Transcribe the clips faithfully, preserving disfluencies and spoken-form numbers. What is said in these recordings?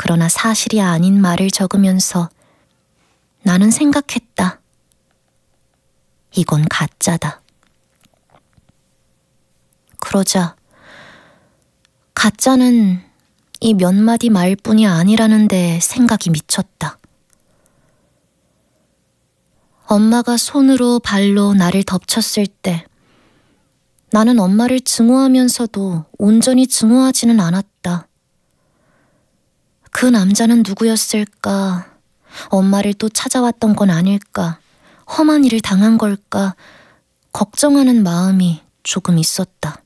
그러나 사실이 아닌 말을 적으면서 나는 생각했다. 이건 가짜다. 그러자 가짜는 이 몇 마디 말뿐이 아니라는 데 생각이 미쳤다. 엄마가 손으로 발로 나를 덮쳤을 때 나는 엄마를 증오하면서도 온전히 증오하지는 않았다. 그 남자는 누구였을까? 엄마를 또 찾아왔던 건 아닐까? 험한 일을 당한 걸까? 걱정하는 마음이 조금 있었다.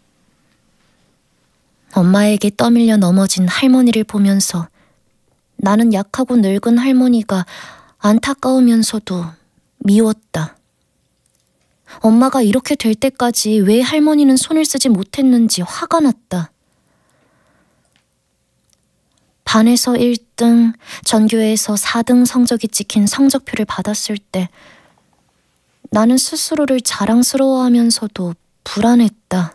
엄마에게 떠밀려 넘어진 할머니를 보면서 나는 약하고 늙은 할머니가 안타까우면서도 미웠다. 엄마가 이렇게 될 때까지 왜 할머니는 손을 쓰지 못했는지 화가 났다. 반에서 일 등, 전교에서 사 등 성적이 찍힌 성적표를 받았을 때 나는 스스로를 자랑스러워하면서도 불안했다.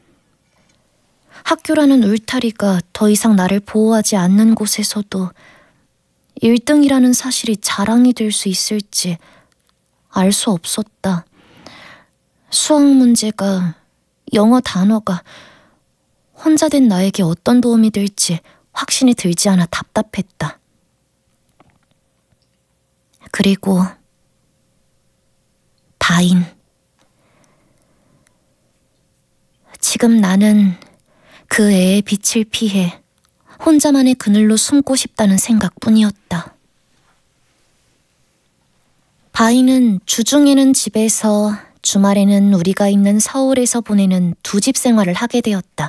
학교라는 울타리가 더 이상 나를 보호하지 않는 곳에서도 일 등이라는 사실이 자랑이 될 수 있을지 알 수 없었다. 수학 문제가, 영어 단어가 혼자 된 나에게 어떤 도움이 될지 확신이 들지 않아 답답했다. 그리고 바인. 지금 나는 그 애의 빛을 피해 혼자만의 그늘로 숨고 싶다는 생각뿐이었다. 바이는 주중에는 집에서, 주말에는 우리가 있는 서울에서 보내는 두 집 생활을 하게 되었다.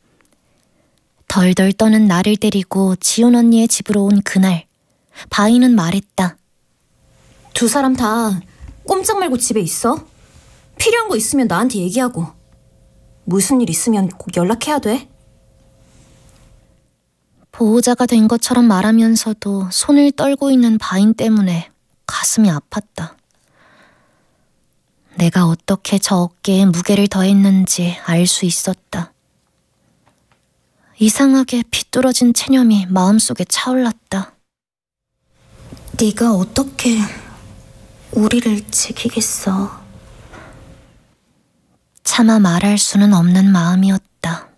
덜덜 떠는 나를 데리고 지훈 언니의 집으로 온 그날, 바이는 말했다. 두 사람 다 꼼짝 말고 집에 있어. 필요한 거 있으면 나한테 얘기하고. 무슨 일 있으면 꼭 연락해야 돼. 보호자가 된 것처럼 말하면서도 손을 떨고 있는 바인 때문에 가슴이 아팠다. 내가 어떻게 저 어깨에 무게를 더했는지 알 수 있었다. 이상하게 비뚤어진 체념이 마음속에 차올랐다. 네가 어떻게 우리를 지키겠어. 차마 말할 수는 없는 마음이었다.